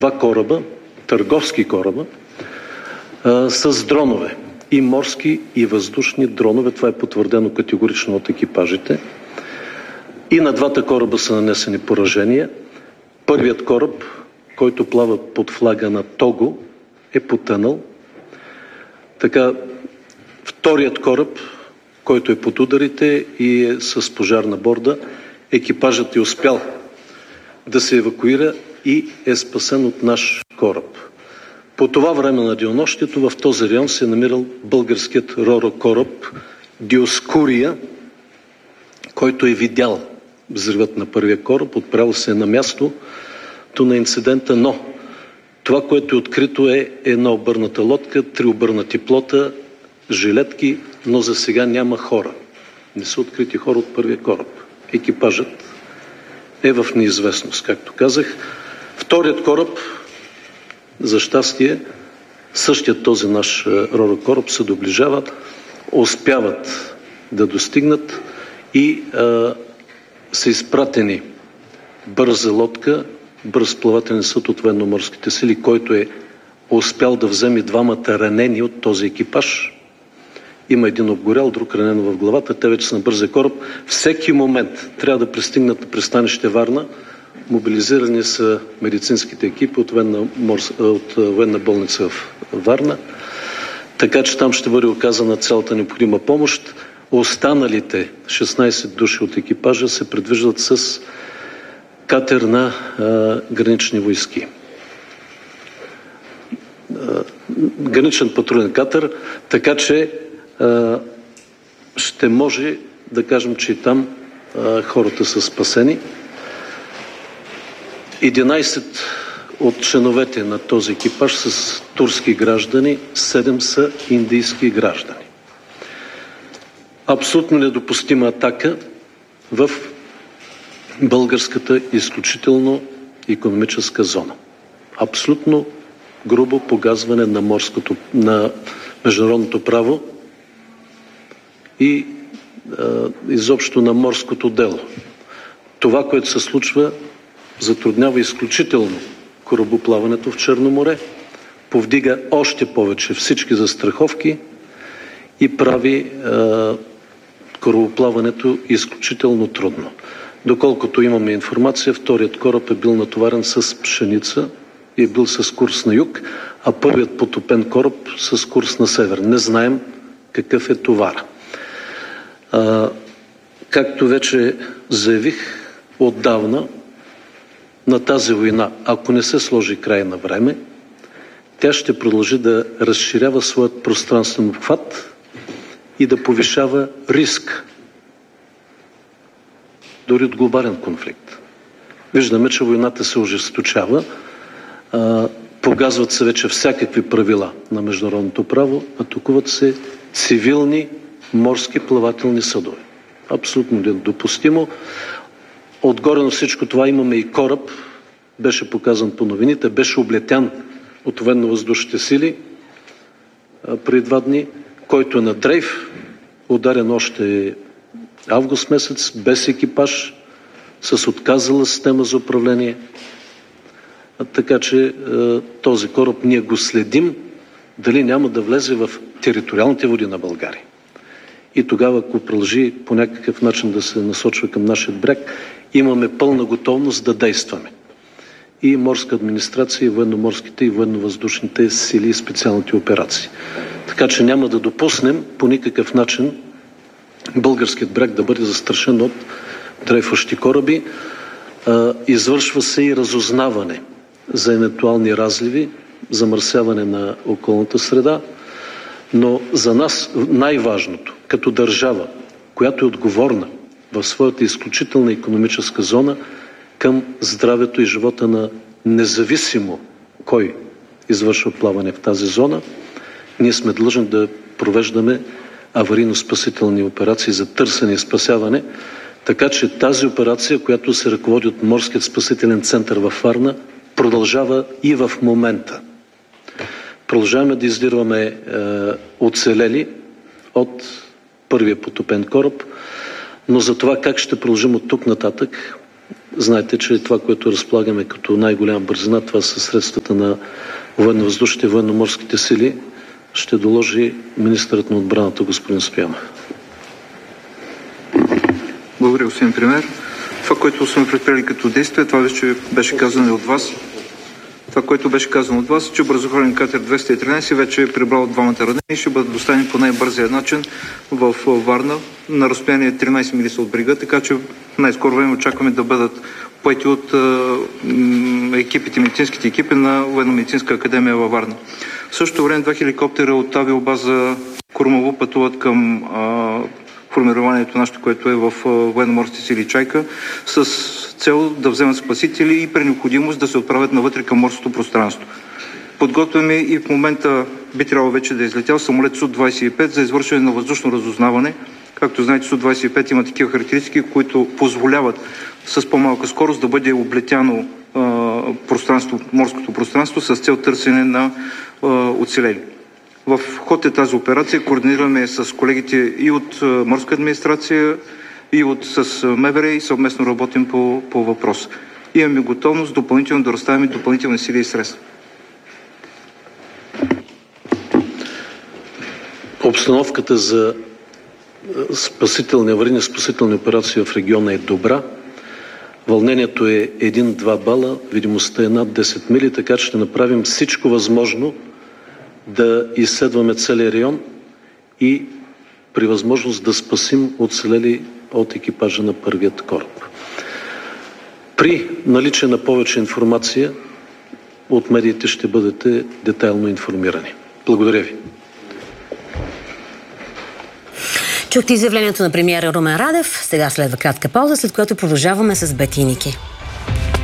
два кораба, търговски кораба, с дронове. И морски, и въздушни дронове. Това е потвърдено категорично от екипажите. И на двата кораба са нанесени поражения. Първият кораб, който плава под флага на Того, е потънал. Така, вторият кораб, който е под ударите и е с пожар на борда, екипажът е успял да се евакуира и е спасен от наш кораб. По това време на денонощието в този район се е намирал българският ро-ро кораб Диоскурия, който е видял взривът на първия кораб, отправил се на мястото на инцидента, но това, което е открито, е една обърната лодка, 3 обърнати плота, жилетки, но за сега няма хора. Не са открити хора от първия кораб. Екипажът е в неизвестност, както казах. Вторият кораб, за щастие, същият този наш ро-ро кораб се доближават, успяват да достигнат и са изпратени бърза лодка, бърз плавателен съд от военноморските сили, който е успял да вземе двамата ранени от този екипаж. Има един обгорял, друг ранен в главата. Те вече са на бързия кораб. Всеки момент трябва да пристигнат на пристанище Варна. Мобилизирани са медицинските екипи от военна болница в Варна. Така че там ще бъде оказана цялата необходима помощ. Останалите 16 души от екипажа се предвиждат с катер на гранични войски. Граничен патрулен катер, така че ще може да кажем, че и там хората са спасени. 11 от членовете на този екипаж са турски граждани, 7 са индийски граждани. Абсолютно недопустима атака в българската изключително икономическа зона. Абсолютно грубо погазване на международното право и изобщо на морското дело. Това, което се случва, затруднява изключително корабоплаването в Черно море, повдига още повече всички застраховки и прави корабоплаването изключително трудно. Доколкото имаме информация, вторият кораб е бил натоварен с пшеница и е бил с курс на юг, а първият потопен кораб с курс на север. Не знаем какъв е товара. Както вече заявих отдавна, на тази война, ако не се сложи край на време, тя ще продължи да разширява своят пространствен обхват и да повишава риск дори от глобален конфликт. Виждаме, че войната се ожесточава, погазват се вече всякакви правила на международното право, атакуват се цивилни морски плавателни съдове. Абсолютно недопустимо. Отгоре на всичко това имаме и кораб, беше показан по новините, беше облетян от военно-въздушните сили преди 2 дни, който е на дрейф, ударен още август месец, без екипаж, с отказала система за управление. Така че този кораб ние го следим, дали няма да влезе в териториалните води на България. И тогава, ако продължи по някакъв начин да се насочва към нашия бряг, имаме пълна готовност да действаме. И морска администрация, и военноморските, и военновъздушните сили и специалните операции. Така че няма да допуснем по никакъв начин българският бряг да бъде застрашен от дрейфващи кораби. Извършва се и разузнаване за евентуални разливи, замърсяване на околната среда, но за нас най-важното, като държава, която е отговорна в своята изключителна икономическа зона към здравето и живота на независимо кой извършва плаване в тази зона, ние сме длъжни да провеждаме аварийно-спасителни операции за търсене и спасяване, така че тази операция, която се ръководи от Морският спасителен център във Варна, продължава и в момента. Продължаваме да издирваме оцелели от първия потопен кораб, но за това как ще продължим от тук нататък Знаете, че това, което разполагаме като най-голяма бързина, това са средствата на военно-въздушните и военно-морските сили. Ще доложи министърът на отбраната господин Стоянов. Благодаря, господин премиер. Това, което сме предприели като действие, това вече беше казано от вас. Това, което беше казано от вас, че бързоходен катер 213 вече е прибрал двамата ранени и ще бъдат доставени по най-бързия начин в Варна на разстояние 13 мили от брега, така че в най-скоро време очакваме да бъдат поети от медицинските екипи на Военно-медицинска академия във Варна. В същото време 2 хеликоптера от авиобаза Крумово пътуват към формированието нашето, което е в военно-морските сили Чайка, с цел да вземат спасители и при необходимост да се отправят навътре към морското пространство. Подготвяме и в момента би трябвало вече да е излетял самолет Су-25 за извършване на въздушно разузнаване. Както знаете, Су-25 има такива характеристики, които позволяват с по-малка скорост да бъде облетяно морското пространство с цел търсене на оцелели. В ход е тази операция. Координираме с колегите и от морска администрация, и с МВР и съвместно работим по въпрос. Имаме готовност допълнително да разставим допълнителни сили и средства. Обстановката за аварийни спасителни операции в региона е добра. Вълнението е 1-2 бала, видимостта е над 10 мили, така че ще направим всичко възможно да изследваме целия район и при възможност да спасим оцелели от екипажа на първият кораб. При наличие на повече информация от медиите ще бъдете детайлно информирани. Благодаря ви. Чухте изявлението на премиера Румен Радев. Сега следва кратка пауза, след което продължаваме с Бети и Ники.